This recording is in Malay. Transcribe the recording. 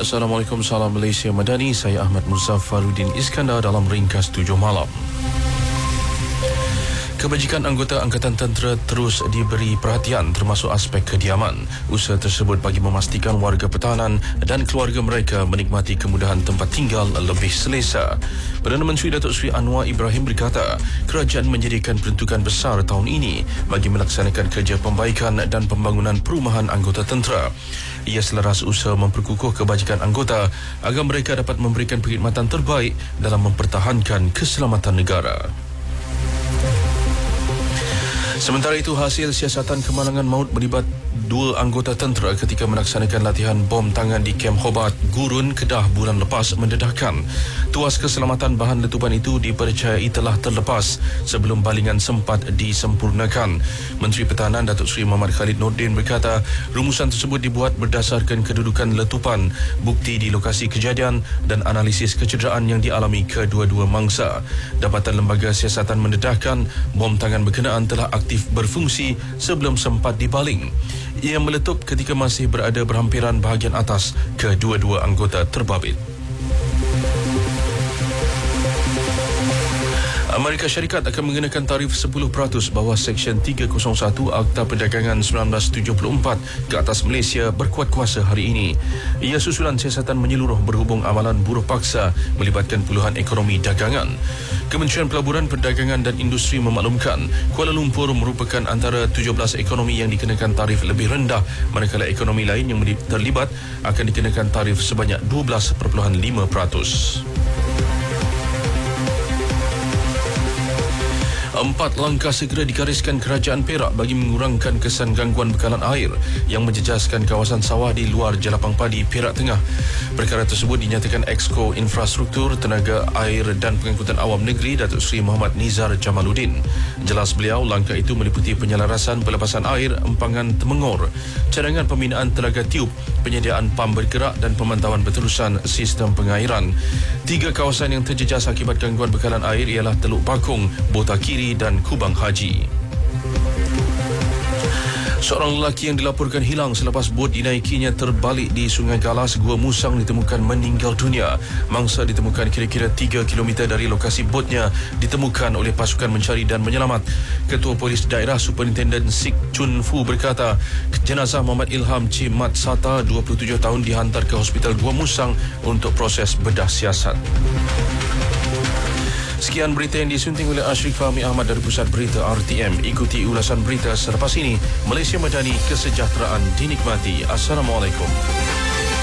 Assalamualaikum, salam Malaysia Madani. Saya Ahmad Muzaffaruddin Iskandar dalam ringkas 7 malam. Kebajikan anggota Angkatan Tentera terus diberi perhatian termasuk aspek kediaman. Usaha tersebut bagi memastikan warga pertahanan dan keluarga mereka menikmati kemudahan tempat tinggal lebih selesa. Perdana Menteri Datuk Seri Anwar Ibrahim berkata, kerajaan menjadikan peruntukan besar tahun ini bagi melaksanakan kerja pembaikan dan pembangunan perumahan anggota tentera. Ia selaras usaha memperkukuh kebajikan anggota agar mereka dapat memberikan perkhidmatan terbaik dalam mempertahankan keselamatan negara. Sementara itu, hasil siasatan kemalangan maut melibat 2 anggota tentera ketika melaksanakan latihan bom tangan di Kem Hobart, Gurun, Kedah bulan lepas mendedahkan. Tuas keselamatan bahan letupan itu dipercayai telah terlepas sebelum balingan sempat disempurnakan. Menteri Pertahanan Datuk Seri Muhammad Khalid Nordin berkata, rumusan tersebut dibuat berdasarkan kedudukan letupan, bukti di lokasi kejadian dan analisis kecederaan yang dialami kedua-dua mangsa. Dapatan lembaga siasatan mendedahkan bom tangan berkenaan telah aktif berfungsi sebelum sempat dibaling. Ia meletup ketika masih berada berhampiran bahagian atas kedua-dua anggota terbabit. Amerika Syarikat akan mengenakan tarif 10% bawah Seksyen 301 Akta Perdagangan 1974 ke atas Malaysia berkuat kuasa hari ini. Ia susulan siasatan menyeluruh berhubung amalan buruh paksa melibatkan puluhan ekonomi dagangan. Kementerian Pelaburan, Perdagangan dan Industri memaklumkan Kuala Lumpur merupakan antara 17 ekonomi yang dikenakan tarif lebih rendah, manakala ekonomi lain yang terlibat akan dikenakan tarif sebanyak 12.5%. 4 langkah segera digariskan Kerajaan Perak bagi mengurangkan kesan gangguan bekalan air yang menjejaskan kawasan sawah di luar Jelapang Padi, Perak Tengah. Perkara tersebut dinyatakan Exco Infrastruktur, Tenaga Air dan Pengangkutan Awam Negeri Datuk Seri Muhammad Nizar Jamaluddin. Jelas beliau, langkah itu meliputi penyelarasan pelepasan air empangan Temengor, cadangan pembinaan telaga tiup, penyediaan pam bergerak dan pemantauan berterusan sistem pengairan. 3 kawasan yang terjejas akibat gangguan bekalan air ialah Teluk Bakung, Bota Kiri dan Kubang Haji. Seorang lelaki yang dilaporkan hilang selepas bot dinaikinya terbalik di Sungai Galas, Gua Musang ditemukan meninggal dunia. Mangsa ditemukan kira-kira 3 km dari lokasi botnya ditemukan oleh pasukan mencari dan menyelamat. Ketua Polis Daerah Superintenden Sik Chun Fu berkata, jenazah Muhammad Ilham Cimat Sata, 27 tahun dihantar ke Hospital Gua Musang untuk proses bedah siasat. Sekian berita yang disunting oleh Ashrik Fahmi Ahmad dari Pusat Berita RTM. Ikuti ulasan berita selepas ini. Malaysia Madani, kesejahteraan dinikmati. Assalamualaikum.